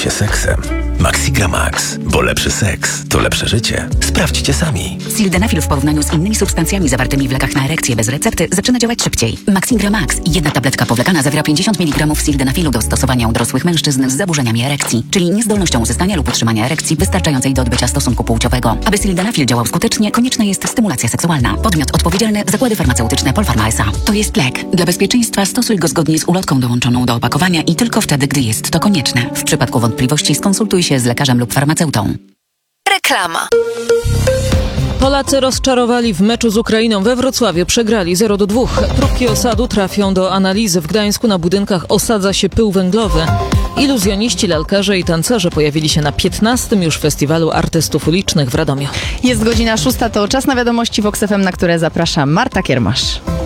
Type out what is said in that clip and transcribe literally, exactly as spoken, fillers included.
życie seksem. Maxigra Max, bo lepszy seks to lepsze życie. Sprawdźcie sami. Sildenafil w porównaniu z innymi substancjami zawartymi w lekach na erekcję bez recepty zaczyna działać szybciej. Maxigra Max, jedna tabletka powlekana, zawiera pięćdziesiąt miligramów sildenafilu do stosowania u dorosłych mężczyzn z zaburzeniami erekcji, czyli niezdolnością uzyskania lub utrzymania erekcji wystarczającej do odbycia stosunku płciowego. Aby sildenafil działał skutecznie, konieczna jest stymulacja seksualna. Podmiot odpowiedzialny: Zakłady Farmaceutyczne Polpharma S A. To jest lek. Dla bezpieczeństwa stosuj go zgodnie z ulotką dołączoną do opakowania i tylko wtedy, gdy jest to konieczne. W przypadku wątpliwości skonsultuj się z lekarzem lub farmaceutą. Reklama. Polacy rozczarowali w meczu z Ukrainą we Wrocławiu. Przegrali zero do dwóch. Próbki osadu trafią do analizy. W Gdańsku na budynkach osadza się pył węglowy. Iluzjoniści, lalkarze i tancerze pojawili się na piętnastym już Festiwalu Artystów Ulicznych w Radomiu. Jest godzina szósta, to czas na wiadomości Vox F M, na które zaprasza Marta Kiermasz.